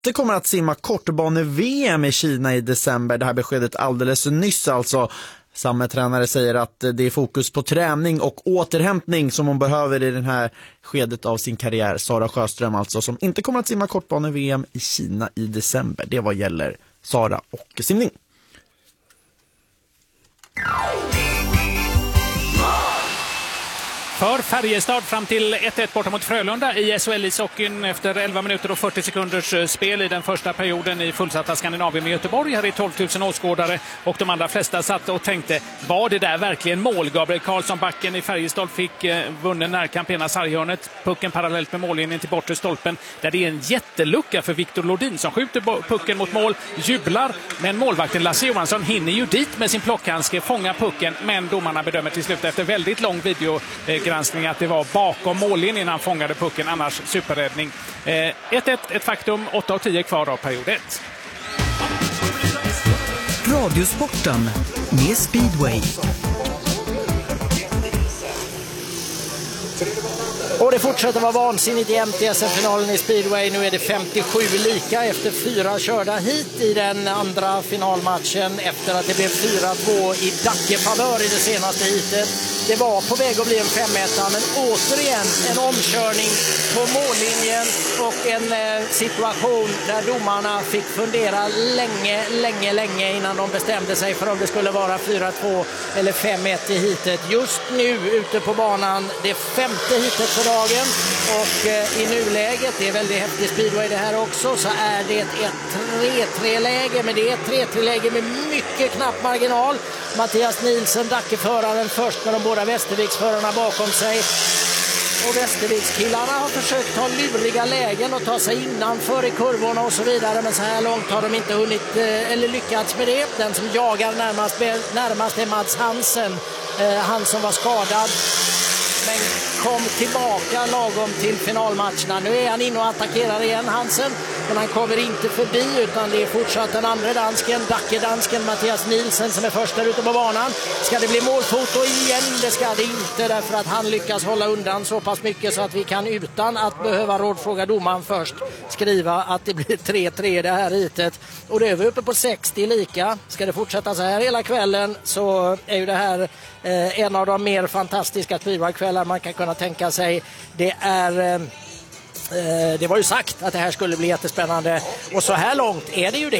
inte kommer att simma kortbane-VM i Kina i december. Det här beskedet alldeles nyss alltså. Samma tränare säger att det är fokus på träning och återhämtning som hon behöver i den här skedet av sin karriär. Sara Sjöström alltså, som inte kommer att simma kortbane-VM i Kina i december. Det vad gäller Sara och simning. För Färjestad fram till 1-1 borta mot Frölunda i SHL-ishockeyn efter 11 minuter och 40 sekunders spel i den första perioden i fullsatta Skandinavien med Göteborg. Här är 12 000 åskådare och de allra flesta satt och tänkte, var det där verkligen mål? Gabriel Karlsson, backen i Färjestad, fick vunnen närkamp ena sarghörnet. Pucken parallellt med mållinjen till bortre stolpen där det är en jättelucka för Viktor Lodin som skjuter pucken mot mål, jublar. Men målvakten Lasse Johansson hinner ju dit med sin plockhandske, fånga pucken, men domarna bedömer till slut efter väldigt lång videogranskning att det var bakom mållinjen innan han fångade pucken, annars superräddning. 1-1, ett faktum, 8:10 kvar av period 1. Radiosporten med Speedway. Och det fortsätter vara vansinnigt jämnt i SM-finalen i Speedway. Nu är det 57 lika efter 4 körda hit i den andra finalmatchen efter att det blev 4-2 i Dacke-favör i det senaste hitet. Det var på väg att bli en 5-1, men återigen en omkörning på mållinjen och en situation där domarna fick fundera länge innan de bestämde sig för om det skulle vara 4-2 eller 5-1 i hitet. Just nu ute på banan, det 5:e hitet för dagen, och i nuläget, det är väldigt häftig speedway det här också, så är det ett 3-3-läge, men det är ett 3-3-läge med mycket knapp marginal. Mattias Nilsen, Dackeföraren, först med de båda Västerviksförarna bakom sig. Och Västervikskillarna har försökt ta luriga lägen och ta sig innanför i kurvorna och så vidare, men så här långt har de inte hunnit eller lyckats med det. Den som jagar närmast är Mats Hansen, han som var skadad men kom tillbaka lagom till finalmatcherna. Nu är han inne och attackerar igen, Hansen, men han kommer inte förbi, utan det är fortsatt den andra dansken, Dacke-dansken Mattias Nilsen, som är först där ute på banan. Ska det bli målfoto igen? Det ska det inte, därför att han lyckas hålla undan så pass mycket så att vi kan, utan att behöva rådfråga domaren först, skriva att det blir 3-3 det här hitet. Och det är vi uppe på 60 lika. Ska det fortsätta så här hela kvällen så är ju det här en av de mer fantastiska speedwaykvällar man kan kunna tänka sig. Det var ju sagt att det här skulle bli jättespännande, och så här långt är det ju det.